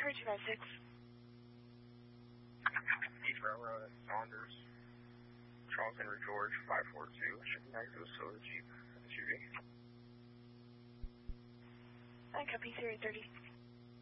Denver 256. East Railroad, Saunders, Charles Henry George, 542, shipping back to a soda Jeep, SUV. I copy 030.